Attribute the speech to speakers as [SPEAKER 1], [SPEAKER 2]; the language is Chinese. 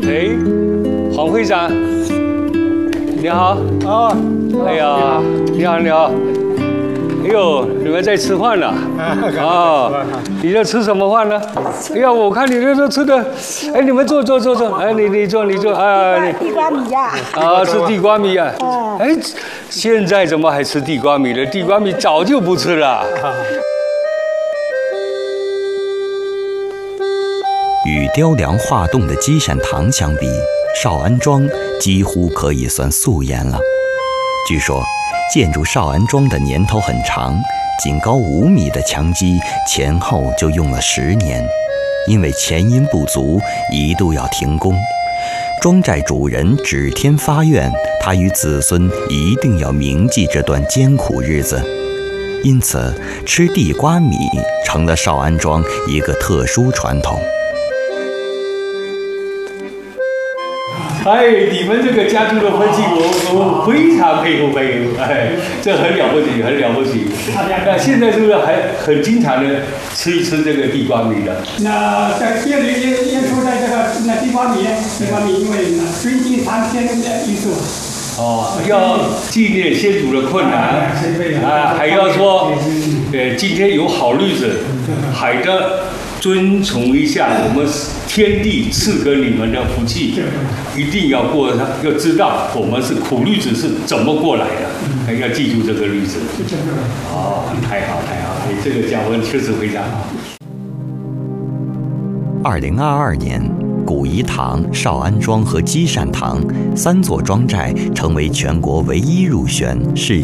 [SPEAKER 1] 哎，黄会长，你好。
[SPEAKER 2] 哦，
[SPEAKER 1] 哎呀，你好，你好。哎呦，你们在吃饭呢？啊，你在吃什么饭呢？哎呀，我看你这都吃的，哎，你们坐。哎，你坐，哎，
[SPEAKER 3] 地瓜米呀。
[SPEAKER 1] 啊，吃地瓜米啊。哎，现在怎么还吃地瓜米了？地瓜米早就不吃了。
[SPEAKER 4] 与雕梁画栋的积善堂相比，少安庄几乎可以算素颜了。据说，建筑少安庄的年头很长，仅高5米的墙基前后就用了10年，因为前因不足，一度要停工。庄寨主人指天发愿，他与子孙一定要铭记这段艰苦日子。因此，吃地瓜米成了少安庄一个特殊传统。
[SPEAKER 1] 哎，你们这个家族的分析，我非常佩服。哎，这很了不起，很了不起。那现在是不是还很经常的吃一吃这个地瓜米的？
[SPEAKER 2] 那在这里也说在这个地瓜米，因为尊敬苍天的意思。
[SPEAKER 1] 哦，要纪念先祖的困难啊，还要说，今天有好日子，还得遵从一下我们天地赐给你们的福气，一定要过它，要知道我们是苦日子是怎么过来的，要记住这个日子。哦，太好，哎，这个教训确实非常好。
[SPEAKER 4] 2022年，古颐堂、少安庄和积善堂3座庄寨成为全国唯一入选世